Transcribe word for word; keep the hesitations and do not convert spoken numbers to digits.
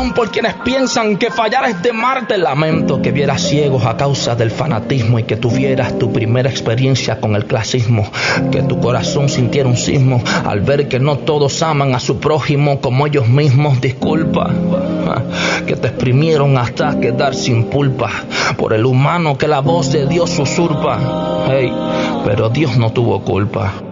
perdón por quienes piensan que fallar es de Marte. Lamento que vieras ciegos a causa del fanatismo y que tuvieras tu primera experiencia con el clasismo, que tu corazón sintiera un sismo al ver que no todos aman a su prójimo como ellos mismos. Disculpa, que te exprimieron hasta quedar sin pulpa por el humano que la voz de Dios usurpa. Hey, pero Dios no tuvo culpa.